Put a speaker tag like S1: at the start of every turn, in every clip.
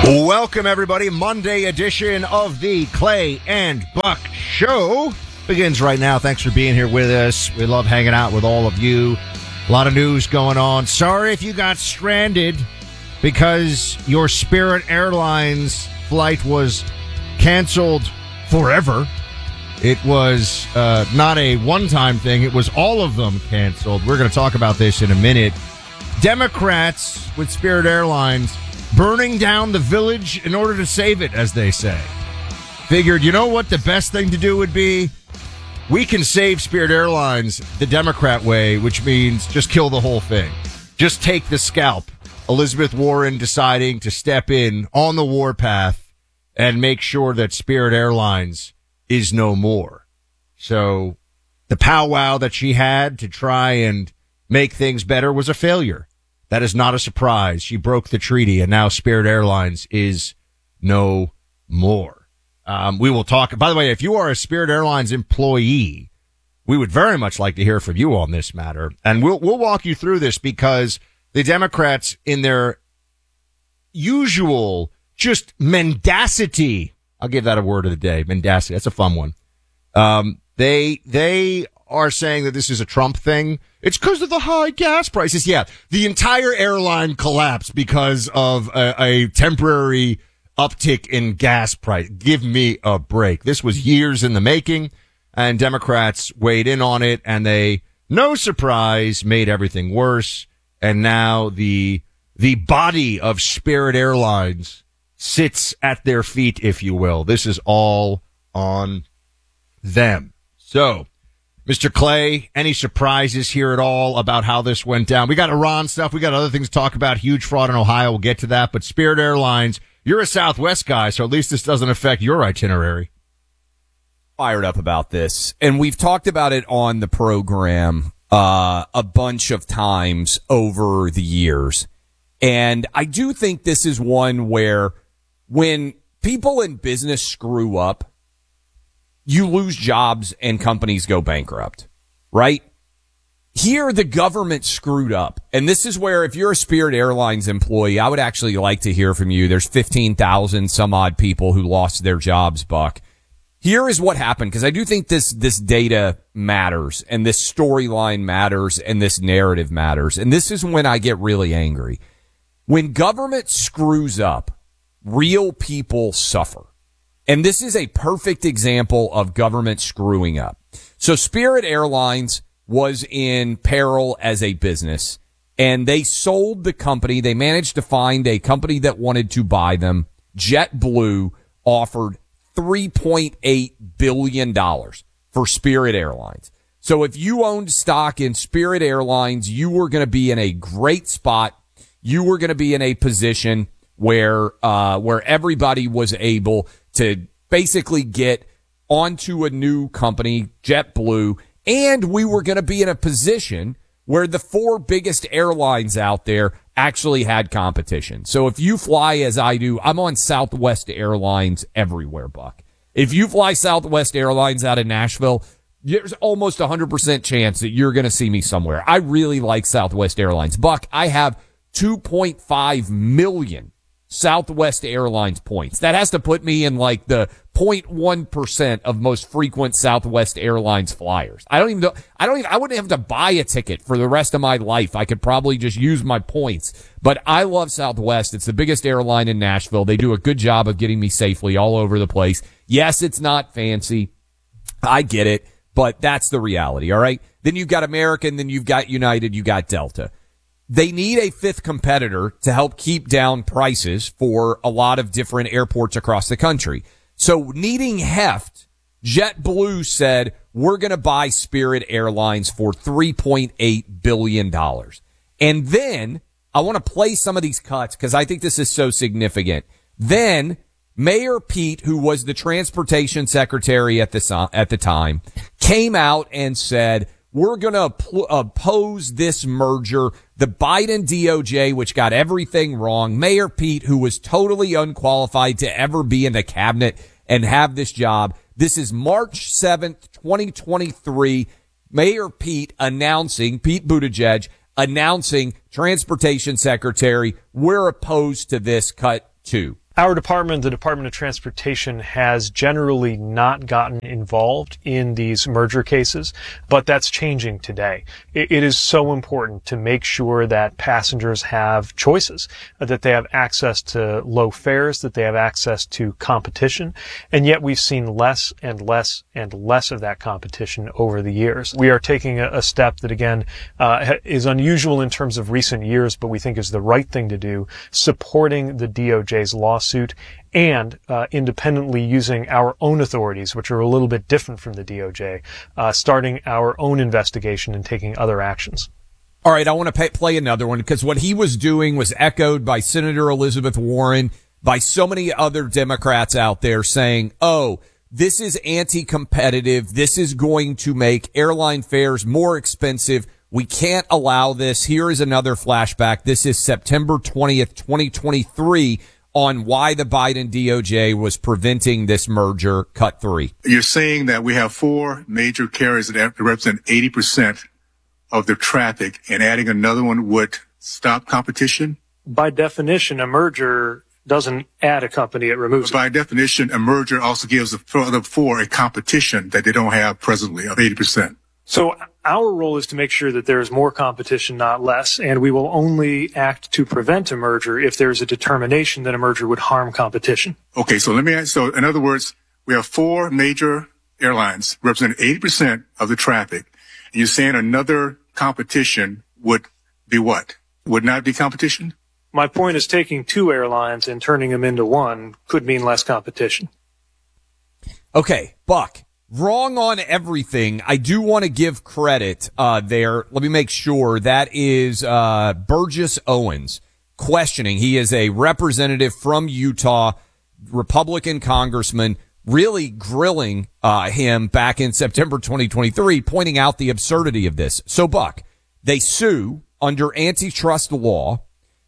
S1: Welcome, everybody. Monday edition of the Clay and Buck Show begins right now. Thanks for being here with us. We love hanging out with all of you. A lot of news going on. Sorry if you got stranded because your Spirit Airlines flight was canceled forever. It was not a one-time thing. It was all of them canceled. We're going to talk about this in a minute. Democrats with Spirit Airlines burning down the village in order to save it, as they say. Figured, you know what the best thing to do would be? We can save Spirit Airlines the Democrat way, which means just kill the whole thing. Just take the scalp. Elizabeth Warren deciding to step in on the warpath and make sure that Spirit Airlines is no more. So the powwow that she had to try and make things better was a failure. That is not a surprise. She broke the treaty, and now Spirit Airlines is no more. We will talk. By the way, if you are a Spirit Airlines employee, we would very much like to hear from you on this matter. And we'll walk you through this because the Democrats, in their usual just mendacity, I'll give that a word of the day, mendacity. That's a fun one. They are saying that this is a Trump thing. It's because of the high gas prices. Yeah, the entire airline collapsed because of a temporary uptick in gas price. Give me a break. This was years in the making, and Democrats weighed in on it, and they, no surprise, made everything worse. And now the body of Spirit Airlines sits at their feet, if you will. This is all on them. So, Mr. Clay, any surprises here at all about how this went down? We got Iran stuff. We got other things to talk about. Huge fraud in Ohio. We'll get to that. But Spirit Airlines, you're a Southwest guy, so at least this doesn't affect your itinerary.
S2: Fired up about this. And we've talked about it on the program a bunch of times over the years. And I do think this is one where when people in business screw up, you lose jobs and companies go bankrupt, right? Here, the government screwed up. And this is where if you're a Spirit Airlines employee, I would actually like to hear from you. There's 15,000 some odd people who lost their jobs, Buck. Here is what happened, because I do think this data matters and this storyline matters and this narrative matters. And this is when I get really angry. When government screws up, real people suffer. And this is a perfect example of government screwing up. So Spirit Airlines was in peril as a business, and they sold the company. They managed to find a company that wanted to buy them. JetBlue offered $3.8 billion for Spirit Airlines. So if you owned stock in Spirit Airlines, you were going to be in a great spot. You were going to be in a position where everybody was able to basically get onto a new company, JetBlue, and we were going to be in a position where the four biggest airlines out there actually had competition. So if you fly as I do, I'm on Southwest Airlines everywhere, Buck. If you fly Southwest Airlines out of Nashville, there's almost 100% chance that you're going to see me somewhere. I really like Southwest Airlines. Buck, I have 2.5 million Southwest Airlines points. That has to put me in like the 0.1% of most frequent Southwest Airlines flyers. I wouldn't have to buy a ticket for the rest of my life. I could probably just use my points. But I love Southwest. It's the biggest airline in Nashville. They do a good job of getting me safely all over the place. Yes, it's not fancy. I get it, but that's the reality. All right. Then you've got American, then you've got United, you got Delta. They need a fifth competitor to help keep down prices for a lot of different airports across the country. So needing heft, JetBlue said, we're going to buy Spirit Airlines for $3.8 billion. And then I want to play some of these cuts because I think this is so significant. Then Mayor Pete, who was the transportation secretary at the time, came out and said, we're going to oppose this merger. The Biden DOJ, which got everything wrong. Mayor Pete, who was totally unqualified to ever be in the cabinet and have this job. This is March 7th, 2023. Mayor Pete Buttigieg announcing transportation secretary, we're opposed to this cut too.
S3: Our department, the Department of Transportation, has generally not gotten involved in these merger cases, but that's changing today. It is so important to make sure that passengers have choices, that they have access to low fares, that they have access to competition, and yet we've seen less and less and less of that competition over the years. We are taking a step that, again, is unusual in terms of recent years, but we think is the right thing to do, supporting the DOJ's lawsuit and independently using our own authorities, which are a little bit different from the DOJ, starting our own investigation and taking other actions.
S2: All right, I want to play another one because what he was doing was echoed by Senator Elizabeth Warren, by so many other Democrats out there saying, oh, this is anti-competitive. This is going to make airline fares more expensive. We can't allow this. Here is another flashback. This is September 20th, 2023, on why the Biden DOJ was preventing this merger. Cut 3.
S4: You're saying that we have 4 major carriers that represent 80% of the traffic, and adding another one would stop competition?
S3: By definition, a merger doesn't add a company, it removes it.
S4: By definition, a merger also gives the other 4 a competition that they don't have presently of 80%.
S3: So our role is to make sure that there is more competition, not less, and we will only act to prevent a merger if there is a determination that a merger would harm competition.
S4: Okay, so let me ask, so in other words, we have 4 major airlines representing 80% of the traffic. And you're saying another competition would be what? Would not be competition?
S3: My point is taking 2 airlines and turning them into one could mean less competition.
S2: Okay, Buck. Wrong on everything. I do want to give credit there. Let me make sure. That is Burgess Owens questioning. He is a representative from Utah, Republican congressman, really grilling him back in September 2023, pointing out the absurdity of this. So, Buck, they sue under antitrust law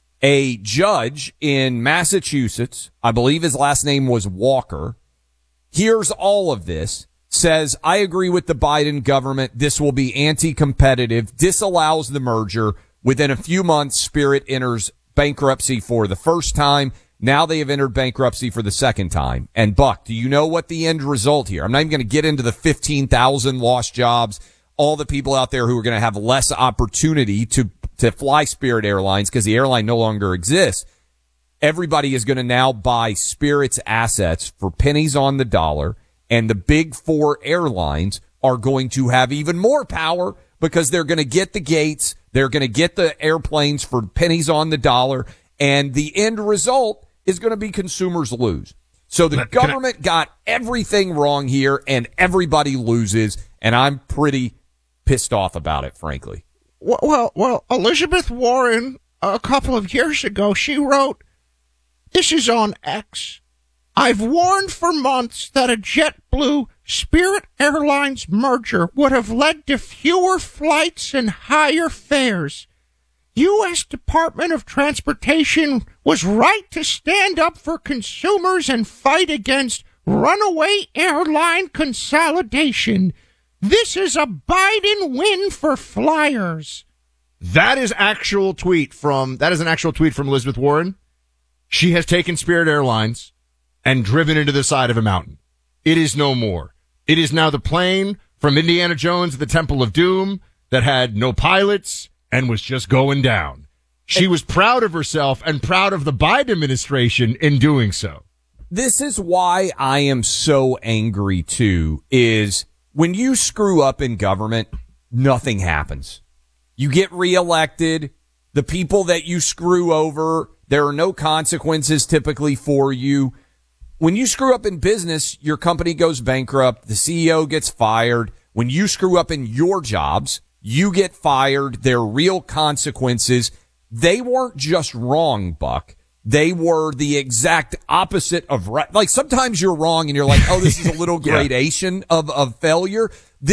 S2: a judge in Massachusetts. I believe his last name was Walker. Here's all of this. Says, I agree with the Biden government. This will be anti-competitive, disallows the merger. Within a few months, Spirit enters bankruptcy for the first time. Now they have entered bankruptcy for the second time. And Buck, do you know what the end result here? I'm not even going to get into the 15,000 lost jobs, all the people out there who are going to have less opportunity to fly Spirit Airlines because the airline no longer exists. Everybody is going to now buy Spirit's assets for pennies on the dollar. And the big 4 airlines are going to have even more power because they're going to get the gates. They're going to get the airplanes for pennies on the dollar. And the end result is going to be consumers lose. So the government got everything wrong here and everybody loses. And I'm pretty pissed off about it, frankly.
S1: Well, Elizabeth Warren, a couple of years ago, she wrote, this is on X. I've warned for months that a JetBlue Spirit Airlines merger would have led to fewer flights and higher fares. U.S. Department of Transportation was right to stand up for consumers and fight against runaway airline consolidation. This is a Biden win for flyers. That is an actual tweet from Elizabeth Warren. She has taken Spirit Airlines and driven into the side of a mountain. It is no more. It is now the plane from Indiana Jones at the Temple of Doom that had no pilots and was just going down. She was proud of herself and proud of the Biden administration in doing so.
S2: This is why I am so angry, too, is when you screw up in government, nothing happens. You get reelected. The people that you screw over, there are no consequences typically for you. When you screw up in business, your company goes bankrupt. The CEO gets fired. When you screw up in your jobs, you get fired. There are real consequences. They weren't just wrong, Buck. They were the exact opposite of right. Like sometimes you're wrong and you're like, oh, this is a little gradation of failure.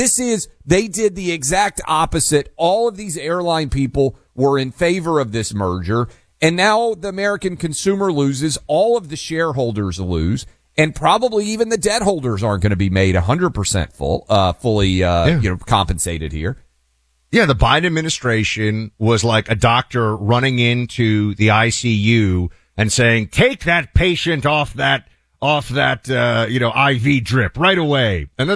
S2: They did the exact opposite. All of these airline people were in favor of this merger. And now the American consumer loses, all of the shareholders lose, and probably even the debt holders aren't going to be made 100% fully compensated here.
S1: Yeah, the Biden administration was like a doctor running into the ICU and saying, take that patient off that, IV drip right away. And